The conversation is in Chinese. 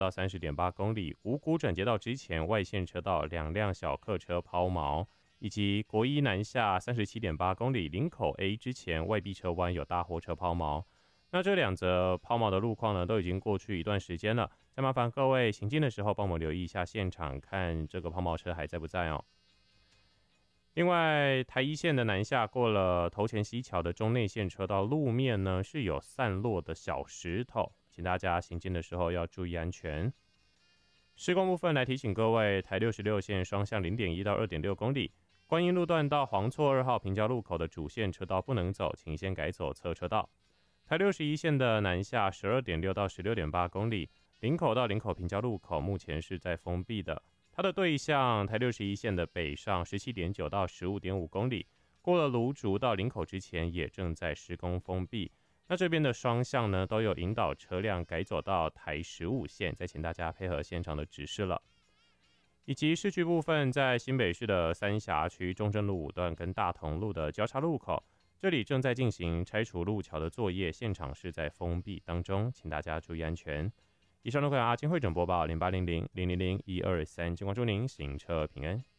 到30.8公里，五股转接道之前外线车道2辆小客车抛锚，以及国一南下37.8公里林口 A 之前外壁车弯有大货车抛锚。那这两则抛锚的路况呢，都已经过去一段时间了，再麻烦各位行进的时候帮我们留意一下现场，看这个抛锚车还在不在哦。另外，台一线的南下过了头前溪桥的中内线车道路面呢是有散落的小石头，请大家行进的时候要注意安全。施工部分来提醒各位，台66线双向 0.1 到 2.6 公里，观音路段到黄厝2号平交路口的主线车道不能走，请先改走侧车道。台61线的南下 12.6 到 16.8 公里，林口到林口平交路口目前是在封闭的。它的对向台61线的北上 17.9 到 15.5 公里，过了芦竹到林口之前也正在施工封闭。那这边的双向呢都有引导车辆改走到台15线，再请大家配合现场的指示了。以及市区部分，在新北市的三峡区中正路5段跟大同路的交叉路口，这里正在进行拆除路桥的作业，现场是在封闭当中，请大家注意安全。以上都可以阿金会诊播报0800000123，金光祝您行车平安。